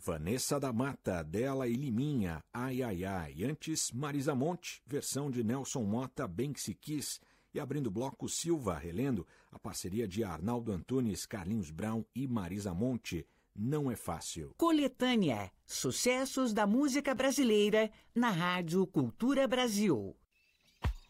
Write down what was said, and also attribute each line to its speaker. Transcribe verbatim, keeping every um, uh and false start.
Speaker 1: Vanessa da Mata, dela e Liminha, Ai Ai Ai. Antes, Marisa Monte, versão de Nelson Mota, Bem Que Se Quis. E abrindo o bloco, Silva, relendo a parceria de Arnaldo Antunes, Carlinhos Brown e Marisa Monte, Não É Fácil.
Speaker 2: Coletânea, sucessos da música brasileira na Rádio Cultura Brasil.